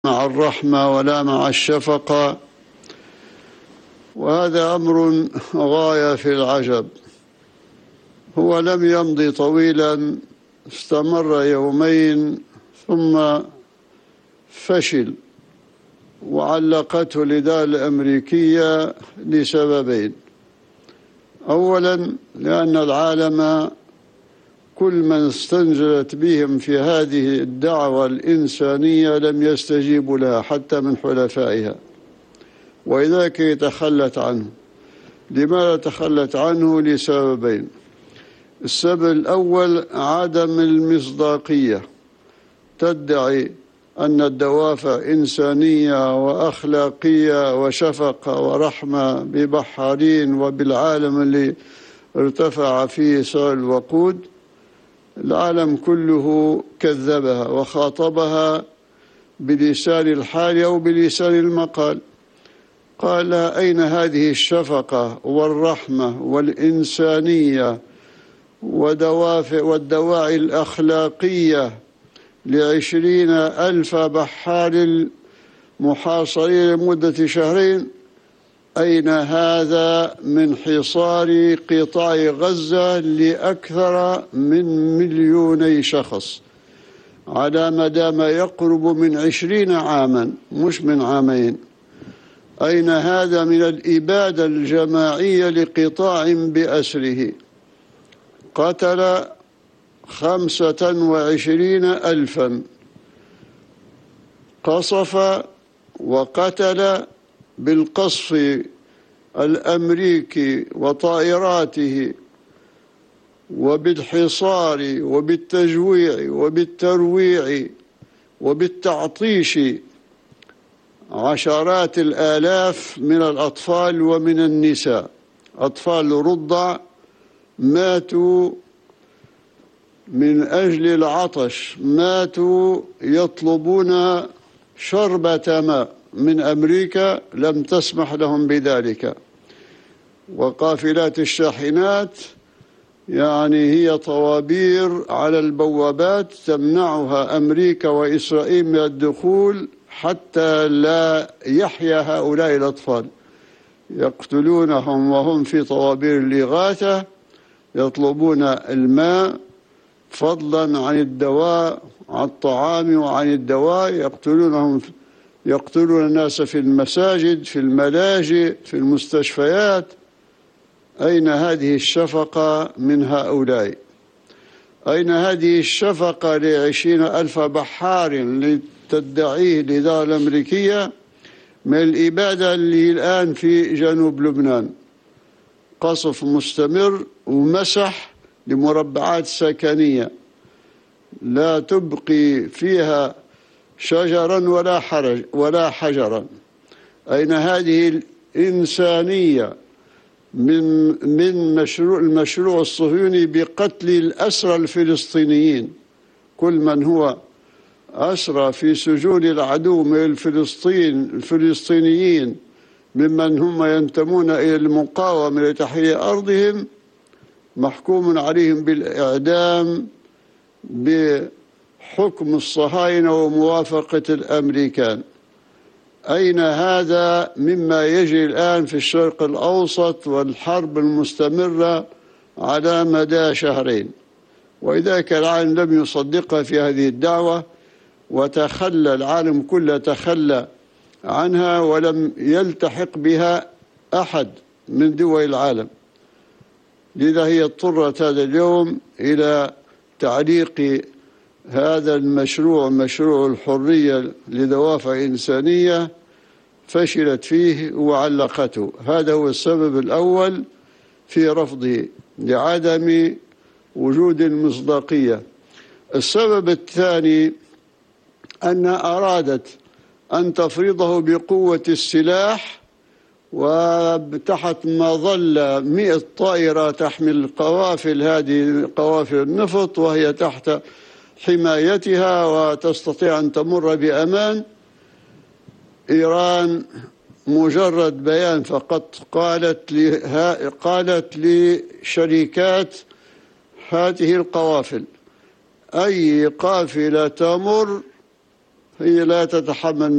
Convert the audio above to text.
مع الرحمة ولا مع الشفقة، وهذا أمر غاية في العجب. هو لم يمضي طويلا، استمر يومين ثم فشل، وعلقته الإدارة الأمريكية لسببين. أولا، لأن العالم كل من استنزلت بهم في هذه الدعوة الإنسانية لم يستجيبوا لها حتى من حلفائها، ولذلك تخلت عنه. لماذا تخلت عنه؟ لسببين. السبب الأول عدم المصداقية، تدعي أن الدوافع إنسانية وأخلاقية وشفقة ورحمة ببحارين وبالعالم اللي ارتفع فيه سعر الوقود. العالم كله كذبها وخاطبها بلسان الحال أو بلسان المقال. قال: أين هذه الشفقة والرحمة والإنسانية والدواعي الأخلاقية ل20,000 بحار محاصرين لمدة شهرين؟ أين هذا من حصار قطاع غزة لأكثر من 2,000,000 شخص على مدى ما يقرب من 20 عاما، مش من عامين؟ أين هذا من الإبادة الجماعية لقطاع بأسره؟ قتل 25,000، قصف وقتل بالقصف الأمريكي وطائراته وبالحصار وبالتجويع وبالترويع وبالتعطيش عشرات الآلاف من الأطفال ومن النساء. أطفال رضع ماتوا من أجل العطش، ماتوا يطلبون شربة ماء من أمريكا، لم تسمح لهم بذلك. وقافلات الشاحنات هي طوابير على البوابات تمنعها أمريكا وإسرائيل من الدخول حتى لا يحيا هؤلاء الأطفال. يقتلونهم وهم في طوابير الإغاثة، يطلبون الماء فضلا عن الدواء، عن الطعام وعن الدواء. يقتلون الناس في المساجد، في الملاجئ، في المستشفيات. أين هذه الشفقة من هؤلاء؟ أين هذه الشفقة ل20,000 بحار اللي تدعيه الإدارة الأمريكية من الإبادة اللي الآن في جنوب لبنان؟ قصف مستمر ومسح لمربعات سكنية لا تبقي فيها شجرا ولا حجرا. أين هذه الإنسانية من المشروع الصهيوني بقتل الأسرى الفلسطينيين؟ كل من هو أسرى في سجون العدو من الفلسطينيين ممن هم ينتمون إلى المقاومة لتحرير أرضهم محكوم عليهم بالإعدام بحكم الصهاينة وموافقة الأمريكان. أين هذا مما يجري الآن في الشرق الأوسط والحرب المستمرة على مدى شهرين؟ وإذاك العالم لم يصدقها في هذه الدعوة، وتخلى العالم كله، تخلى عنها ولم يلتحق بها أحد من دول العالم. لذا هي اضطرت هذا اليوم إلى تعليق هذا المشروع، مشروع الحرية لدوافع إنسانية، فشلت فيه وعلقته. هذا هو السبب الأول في رفضه، لعدم وجود المصداقية. السبب الثاني أن أرادت أن تفرضه بقوة السلاح وتحت مظلة 100 طائرة تحمل القوافل، هذه قوافل النفط، وهي تحت حمايتها وتستطيع أن تمر بأمان. إيران مجرد بيان فقط قالت لشركات هذه القوافل: أي قافلة تمر هي لا تتحمل